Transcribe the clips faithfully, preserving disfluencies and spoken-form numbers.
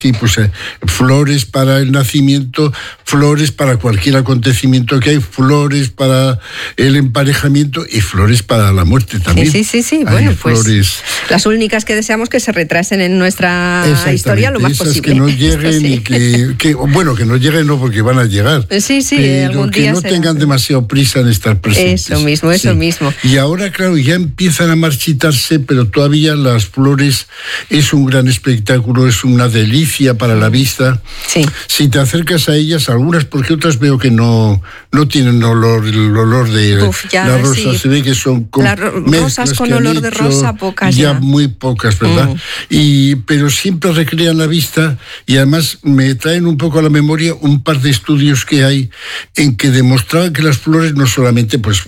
Sí, pues eh, flores para el nacimiento, flores para cualquier acontecimiento que hay, flores para el emparejamiento y flores para la muerte también. Sí, sí, sí, sí. Hay bueno, flores... pues las únicas que deseamos que se retrasen en nuestra historia lo más esas posible. Que no lleguen sí. y que, que, bueno, que no lleguen no porque van a llegar. Sí, sí, pero algún que día no será. tengan demasiado prisa en estar presentes. Eso mismo, eso sí. mismo. Y ahora, claro, ya empiezan a marchitarse, pero todavía las flores es un gran espectáculo, es una delicia para la vista. Sí. Si te acercas a ellas, algunas, porque otras veo que no, no tienen olor, el olor de Uf, ya, la rosa, sí. se ve que son con Las ro- rosas con olor de rosa, pocas ya. ya. Muy pocas, ¿verdad? Mm. Y, pero siempre recrean la vista y además me traen un poco a la memoria un par de estudios que hay en que demostraban que las flores no solamente pues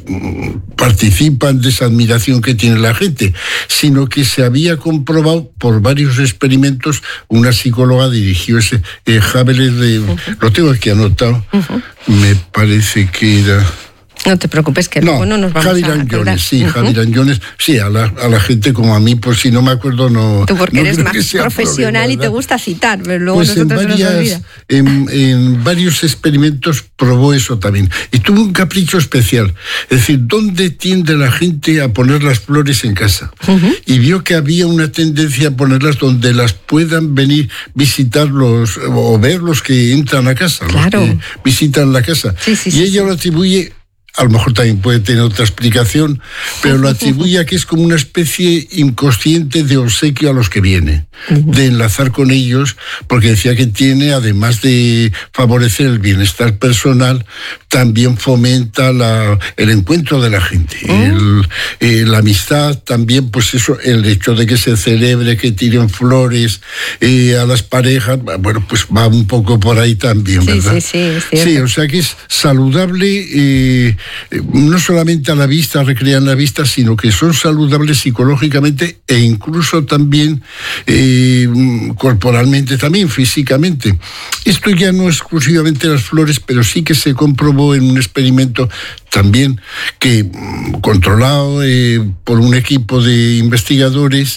participan de esa admiración que tiene la gente, sino que se había comprobado por varios experimentos. Una psicóloga dirigió ese eh, Haveler de, uh-huh. Lo tengo aquí anotado, uh-huh. Me parece que era... No te preocupes, que luego no, no nos vamos Javier a acordar. Sí, uh-huh. Javier Anjones, sí, a la, a la gente como a mí, pues si no me acuerdo, no... Tú porque no eres más profesional problema, y te gusta citar, pero luego pues nosotros en, varias, se nos olvida. En, en varios experimentos probó eso también. Y tuvo un capricho especial. Es decir, ¿dónde tiende la gente a poner las flores en casa? Uh-huh. Y vio que había una tendencia a ponerlas donde las puedan venir visitar los, o ver los que entran a casa, claro. Los que visitan la casa. Sí, sí, y sí, ella sí. lo atribuye... A lo mejor también puede tener otra explicación, pero lo atribuye a que es como una especie inconsciente de obsequio a los que vienen, uh-huh. de enlazar con ellos, porque decía que tiene, además de favorecer el bienestar personal, también fomenta la, el encuentro de la gente, uh-huh. el, eh, la amistad, también pues eso, el hecho de que se celebre, que tiren flores eh, a las parejas, bueno, pues va un poco por ahí también, sí, ¿verdad? Sí, sí, es cierto. Sí, o sea que es saludable... Eh, no solamente a la vista, recrean la vista, sino que son saludables psicológicamente e incluso también eh, corporalmente, también físicamente. Esto ya no exclusivamente las flores, pero sí que se comprobó en un experimento también que controlado eh, por un equipo de investigadores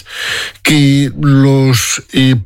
que los eh,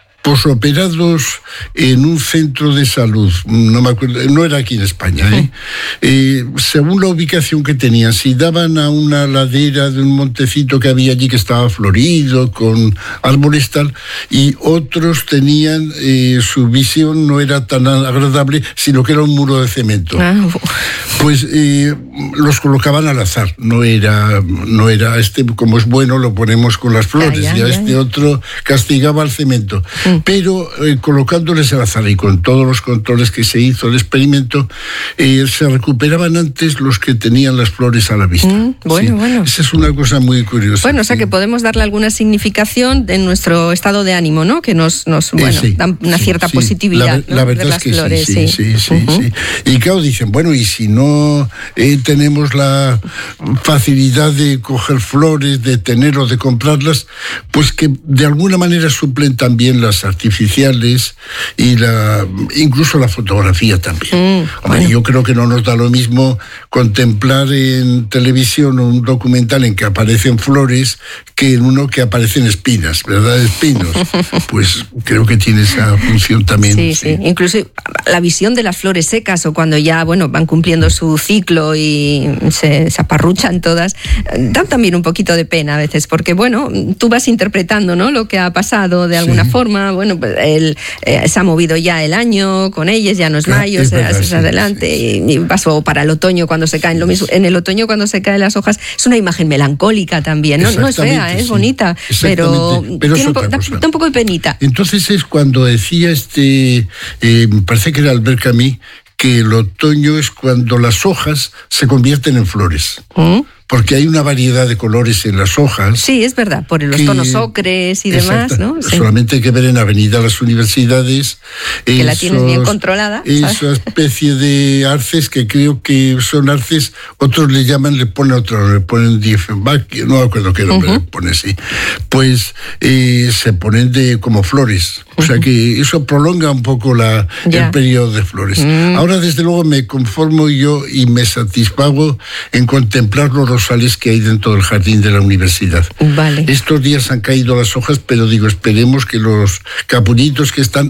posoperados en un centro de salud, no me acuerdo, no era aquí en España, ¿eh? Eh, según la ubicación que tenían, si daban a una ladera de un montecito que había allí que estaba florido, con árboles tal, y otros tenían, eh, su visión no era tan agradable, sino que era un muro de cemento. Ah. Pues eh, los colocaban al azar, no era, no era este, como es bueno, lo ponemos con las flores, ya, ya, y a ya, este ya. Otro castigaba al cemento. Pero eh, colocándoles al azar y con todos los controles que se hizo el experimento, eh, se recuperaban antes los que tenían las flores a la vista. Mm, bueno, sí. bueno. Esa es una cosa muy curiosa. Bueno, o sea sí. que podemos darle alguna significación en nuestro estado de ánimo, ¿no? Que nos, nos bueno, eh, sí, dan una sí, cierta sí. positividad, la, ¿no? la verdad de las es que flores. Sí, sí, sí, sí, uh-huh. sí. Y claro, dicen, bueno, y si no eh, tenemos la facilidad de coger flores, de tener o de comprarlas, pues que de alguna manera suplen también las artificiales y la incluso la fotografía también. Mm, Hombre, bueno. Yo creo que no nos da lo mismo contemplar en televisión un documental en que aparecen flores que en uno que aparecen espinas, ¿verdad? Espinos. Pues creo que tiene esa función también. Sí, sí, sí. Incluso la visión de las flores secas o cuando ya, bueno, van cumpliendo su ciclo y se, se aparruchan todas, dan también un poquito de pena a veces, porque, bueno, tú vas interpretando, ¿no? Lo que ha pasado de alguna sí. forma, bueno, el, eh, se ha movido ya el año con ellas, ya no es claro, mayo, es verdad, se, se sí, adelante, sí, sí. Y, y pasó para el otoño cuando se caen, lo mismo, en el otoño cuando se caen las hojas, es una imagen melancólica también, ¿no? No es fea, es sí. bonita, pero, pero tiene un po- da, da un poco de penita. Entonces es cuando decía este, eh, me parece que era Albert Camus, que el otoño es cuando las hojas se convierten en flores. ¿Mm? Porque hay una variedad de colores en las hojas. Sí, es verdad, por los que, tonos ocres y demás, ¿no? Sí. Solamente hay que ver en Avenida Las Universidades. Que esos, la tienes bien controlada. ¿sabes? Esa especie de arces que creo que son arces, otros le llaman, le ponen otro, le ponen Diefenbach, no me acuerdo qué nombre uh-huh. le pone, sí. Pues eh, se ponen de como flores. O sea que eso prolonga un poco la, el periodo de flores. Mm. Ahora, desde luego, me conformo yo y me satisfago en contemplar los rosales que hay dentro del jardín de la universidad. Vale. Estos días han caído las hojas, pero digo, esperemos que los capullitos que están